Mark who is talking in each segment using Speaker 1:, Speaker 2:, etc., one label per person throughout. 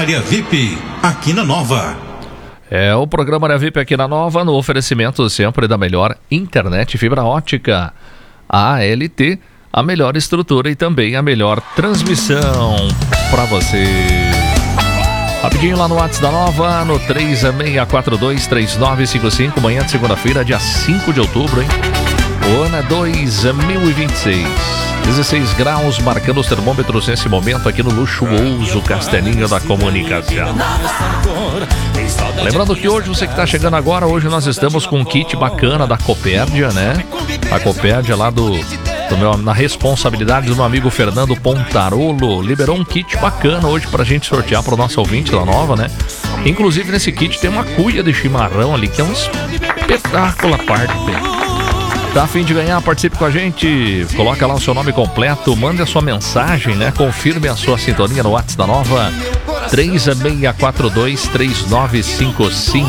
Speaker 1: Área VIP, aqui na Nova.
Speaker 2: É o programa Área VIP aqui na Nova, no oferecimento sempre da melhor internet fibra ótica. A ALT, a melhor estrutura e também a melhor transmissão para você. Rapidinho lá no WhatsApp da Nova, no 36423955, manhã de segunda-feira, dia 5 de outubro, hein? O ano é 2026. 16 graus, marcando os termômetros nesse momento aqui no luxuoso Castelinho da Comunicação. Lembrando que hoje, você que está chegando agora, hoje nós estamos com um kit bacana da Copérdia, né? A Copérdia lá na responsabilidade do meu amigo Fernando Pontarolo, liberou um kit bacana hoje pra gente sortear pro nosso ouvinte da Nova, né? Inclusive nesse kit tem uma cuia de chimarrão ali, que é um espetáculo à parte. Tá a fim de ganhar? Participe com a gente, coloca lá o seu nome completo, mande a sua mensagem, né? Confirme a sua sintonia no WhatsApp da Nova, 36423955.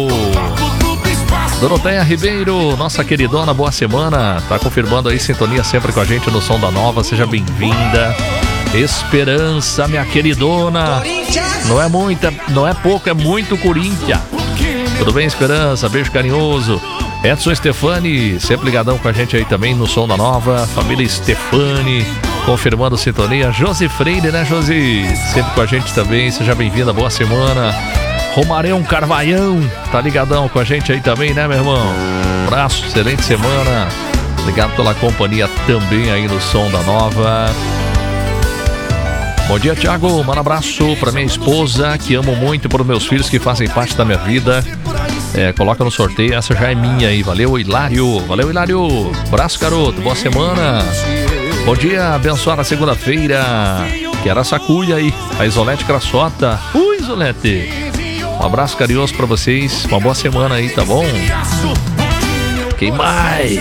Speaker 2: Doroteia Ribeiro, nossa queridona, boa semana. Tá confirmando aí sintonia sempre com a gente no Som da Nova. Seja bem-vinda. Esperança, minha queridona. Não é pouco, é muito Corinthians. Tudo bem, Esperança? Beijo carinhoso. Edson Stefani, sempre ligadão com a gente aí também no Som da Nova. Família Stefani, confirmando sintonia. Josi Freire, né, Josi? Sempre com a gente também. Seja bem-vinda, boa semana. Romarão Carvalhão, tá ligadão com a gente aí também, né, meu irmão? Abraço, excelente semana. Obrigado pela companhia também aí no Som da Nova. Bom dia, Thiago. Manda abraço pra minha esposa, que amo muito, para os meus filhos que fazem parte da minha vida. Coloca no sorteio, essa já é minha aí. Valeu, Hilário. Valeu, Hilário. Abraço, garoto. Boa semana. Bom dia, abençoada segunda-feira. Quero essa cuia aí. A Isolete Crassota. Isolete. Um abraço carinhoso pra vocês. Uma boa semana aí, tá bom? Quem mais?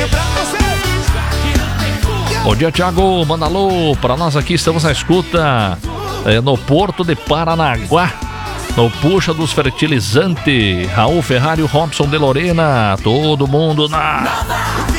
Speaker 2: Bom dia, Thiago. Manda alô pra nós aqui. Estamos na escuta no Porto de Paranaguá, no Puxa dos Fertilizantes. Raul Ferrari, Robson de Lorena. Todo mundo na